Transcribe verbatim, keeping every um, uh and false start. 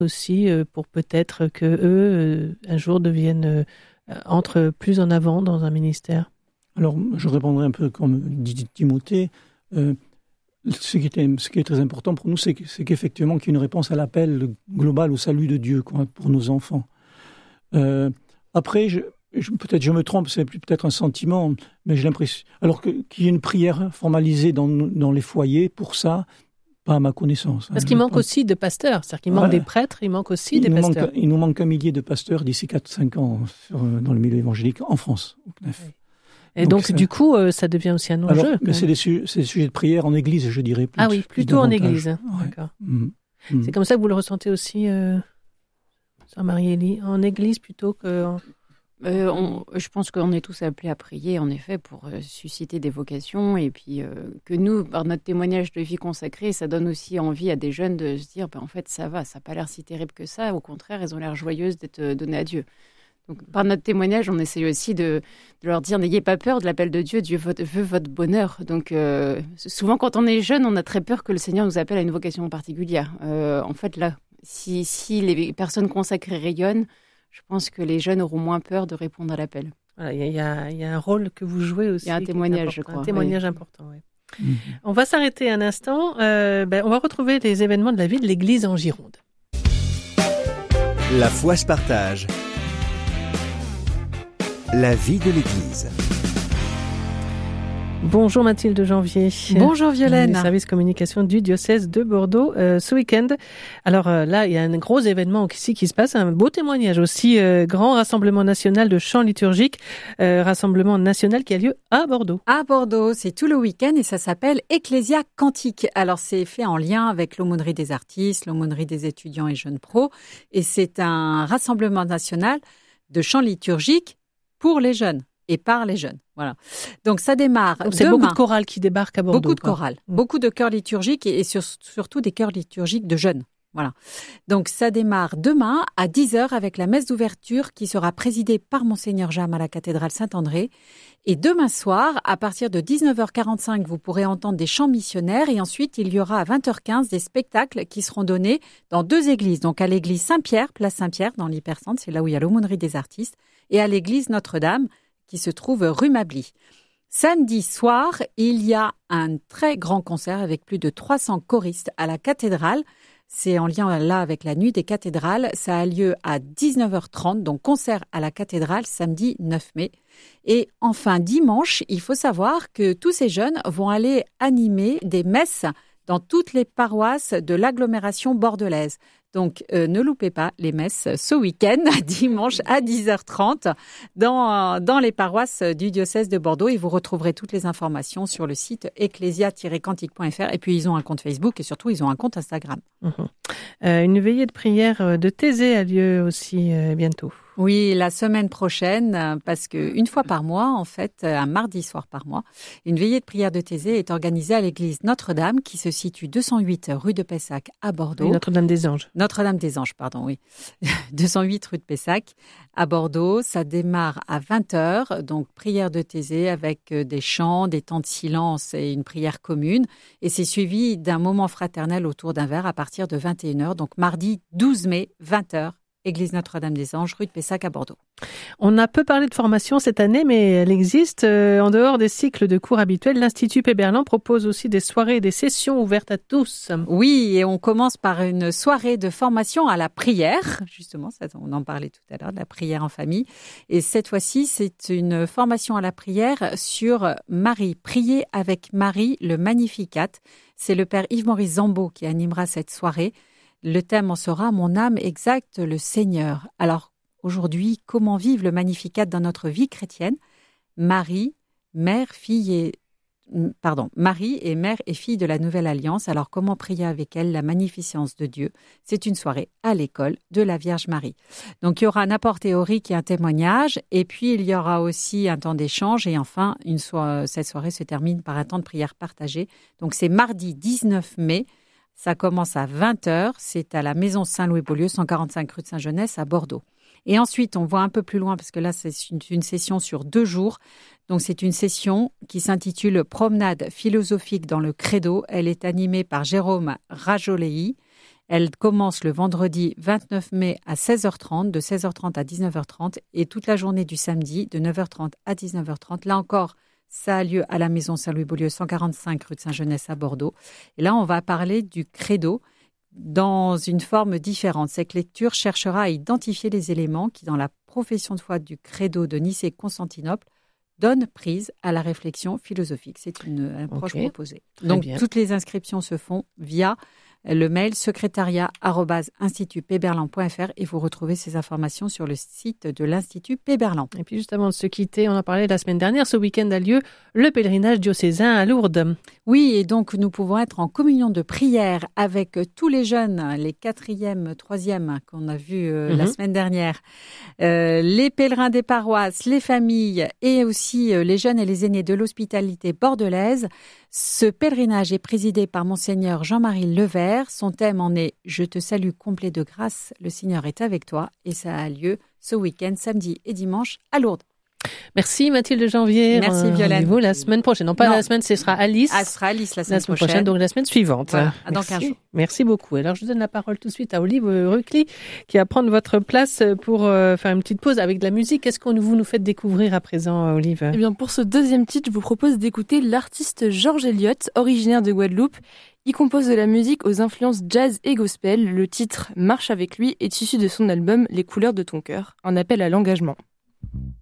aussi euh, pour peut-être que eux, euh, un jour, deviennent euh, entrent plus en avant dans un ministère? Alors, je répondrai un peu comme dit Timothée. Euh, ce, qui était, ce qui est très important pour nous, c'est, que, c'est qu'effectivement qu'il y ait une réponse à l'appel global au salut de Dieu quoi, pour nos enfants. Euh, après, je, je, peut-être je me trompe, c'est peut-être un sentiment, mais j'ai l'impression... Alors que, qu'il y ait une prière formalisée dans, dans les foyers pour ça, pas à ma connaissance. Parce qu'il manque aussi de pasteurs, c'est-à-dire qu'il manque ouais. des prêtres, il manque aussi il des nous pasteurs. Manque, il nous manque un millier de pasteurs d'ici quatre à cinq ans sur, dans le milieu évangélique en France, au C N E F. Oui. Et donc, donc ça... du coup, euh, ça devient aussi un enjeu. Alors, mais c'est, des su- c'est des sujets de prière en église, je dirais. Plus, ah oui, plutôt en église. Ouais. D'accord. Mmh. Mmh. C'est comme ça que vous le ressentez aussi, euh, Sœur Marie-Élie, en église plutôt que... En... Euh, on, je pense qu'on est tous appelés à prier, en effet, pour euh, susciter des vocations. Et puis euh, que nous, par notre témoignage de vie consacrée, ça donne aussi envie à des jeunes de se dire, ben, en fait, ça va, ça n'a pas l'air si terrible que ça. Au contraire, elles ont l'air joyeuses d'être données à Dieu. Donc, par notre témoignage, on essaye aussi de, de leur dire, n'ayez pas peur de l'appel de Dieu, Dieu veut votre bonheur. Donc, euh, souvent, quand on est jeune, on a très peur que le Seigneur nous appelle à une vocation particulière. Euh, en fait, là, si, si les personnes consacrées rayonnent, je pense que les jeunes auront moins peur de répondre à l'appel. Il voilà, y, y, y a un rôle que vous jouez aussi. Il y a un témoignage, je crois. Un témoignage oui. important, oui. Mmh. On va s'arrêter un instant. Euh, ben, on va retrouver les événements de la vie de l'Église en Gironde. La foi se partage. La vie de l'Église. Bonjour Mathilde Janvier. Bonjour Violaine. Service communication du diocèse de Bordeaux euh, ce week-end. Alors euh, là, il y a un gros événement ici qui se passe, un beau témoignage aussi, euh, grand rassemblement national de chants liturgiques, euh, rassemblement national qui a lieu à Bordeaux. À Bordeaux, c'est tout le week-end et ça s'appelle Ecclésia Cantique. Alors c'est fait en lien avec l'aumônerie des artistes, l'aumônerie des étudiants et jeunes pros, et c'est un rassemblement national de chants liturgiques pour les jeunes. Et par les jeunes, voilà. Donc ça démarre. Donc c'est demain. beaucoup de chorales qui débarquent à Bordeaux. Beaucoup de chorales, mmh. beaucoup de chœurs liturgiques et, et sur, surtout des chœurs liturgiques de jeunes. Voilà. Donc ça démarre demain à dix heures avec la messe d'ouverture qui sera présidée par Monseigneur Jam à la cathédrale Saint-André. Et demain soir, à partir de dix-neuf heures quarante-cinq, vous pourrez entendre des chants missionnaires et ensuite il y aura à vingt heures quinze des spectacles qui seront donnés dans deux églises. Donc à l'église Saint-Pierre, place Saint-Pierre dans l'Hypercentre, c'est là où il y a l'aumônerie des artistes, et à l'église Notre-Dame qui se trouve rue Mably. Samedi soir, il y a un très grand concert avec plus de trois cents choristes à la cathédrale. C'est en lien là avec la nuit des cathédrales. Ça a lieu à dix-neuf heures trente, donc concert à la cathédrale samedi neuf mai. Et enfin dimanche, il faut savoir que tous ces jeunes vont aller animer des messes dans toutes les paroisses de l'agglomération bordelaise. Donc, euh, ne loupez pas les messes ce week-end, dimanche à dix heures trente, dans, dans les paroisses du diocèse de Bordeaux. Et vous retrouverez toutes les informations sur le site ecclesia tiret cantique point f r. Et puis, ils ont un compte Facebook et surtout, ils ont un compte Instagram. Mmh. Euh, une veillée de prière de Thésée a lieu aussi euh, bientôt. Oui, la semaine prochaine, parce qu'une fois par mois, en fait, un mardi soir par mois, une veillée de prière de Thésée est organisée à l'église Notre-Dame, qui se situe deux cent huit rue de Pessac à Bordeaux. Oui, Notre-Dame des Anges. Notre-Dame des Anges, pardon, oui. deux cent huit rue de Pessac à Bordeaux. Ça démarre à vingt heures, donc prière de Thésée avec des chants, des temps de silence et une prière commune. Et c'est suivi d'un moment fraternel autour d'un verre à partir de vingt et une heures, donc mardi douze mai, vingt heures. Église Notre-Dame des Anges, rue de Pessac à Bordeaux. On a peu parlé de formation cette année, mais elle existe. Euh, en dehors des cycles de cours habituels, l'Institut Péberlan propose aussi des soirées et des sessions ouvertes à tous. Oui, et on commence par une soirée de formation à la prière. Justement, ça, on en parlait tout à l'heure, de la prière en famille. Et cette fois-ci, c'est une formation à la prière sur Marie. Prier avec Marie, le Magnificat. C'est le père Yves-Maurice Zambeau qui animera cette soirée. Le thème en sera « Mon âme exalte le Seigneur ». Alors, aujourd'hui, comment vivre le Magnificat dans notre vie chrétienne ? Marie, mère, fille et... Pardon, Marie est mère et fille de la Nouvelle Alliance. Alors, comment prier avec elle la magnificence de Dieu ? C'est une soirée à l'école de la Vierge Marie. Donc, il y aura un apport théorique et un témoignage. Et puis, il y aura aussi un temps d'échange. Et enfin, une so- cette soirée se termine par un temps de prière partagé. Donc, c'est mardi dix-neuf mai. Ça commence à vingt heures, c'est à la maison Saint-Louis-Beaulieu, cent quarante-cinq rue de Saint-Genès à Bordeaux. Et ensuite, on voit un peu plus loin, parce que là, c'est une, une session sur deux jours. Donc, c'est une session qui s'intitule « Promenade philosophique dans le credo ». Elle est animée par Jérôme Rajolei. Elle commence le vendredi vingt-neuf mai à seize heures trente, de seize heures trente à dix-neuf heures trente, et toute la journée du samedi de neuf heures trente à dix-neuf heures trente. Là encore, ça a lieu à la maison Saint-Louis-Beaulieu, cent quarante-cinq rue de Saint-Genès à Bordeaux. Et là, on va parler du credo dans une forme différente. Cette lecture cherchera à identifier les éléments qui, dans la profession de foi du credo de Nicée-Constantinople, donnent prise à la réflexion philosophique. C'est une approche okay. proposée. Très Donc, bien. Toutes les inscriptions se font via le mail secrétariat arobase institut péberlan point f r et vous retrouvez ces informations sur le site de l'Institut Péberlan. Et puis juste avant de se quitter, on en parlait la semaine dernière, ce week-end a lieu le pèlerinage diocésain à Lourdes. Oui, et donc nous pouvons être en communion de prière avec tous les jeunes, les quatrièmes, troisièmes qu'on a vus euh, mm-hmm. la semaine dernière, euh, les pèlerins des paroisses, les familles et aussi euh, les jeunes et les aînés de l'hospitalité bordelaise. Ce pèlerinage est présidé par Monseigneur Jean-Marie Levert. Son thème en est « Je te salue complet de grâce, le Seigneur est avec toi » et ça a lieu ce week-end, samedi et dimanche à Lourdes. Merci Mathilde Janvier. Merci Violaine. Rendez-vous la semaine prochaine. Non, pas non. la semaine, ce sera Alice. Ah, ce sera Alice la semaine, la semaine prochaine. prochaine. Donc la semaine suivante. Voilà, Merci. dans quinze jours. Merci beaucoup. Alors je donne la parole tout de suite à Olive Rucli qui va prendre votre place pour euh, faire une petite pause avec de la musique. Qu'est-ce que vous nous faites découvrir à présent, Olive ? Eh bien, pour ce deuxième titre, je vous propose d'écouter l'artiste George Eliot, originaire de Guadeloupe. Il compose de la musique aux influences jazz et gospel. Le titre « Marche avec lui » est issu de son album « Les couleurs de ton cœur », un appel à l'engagement.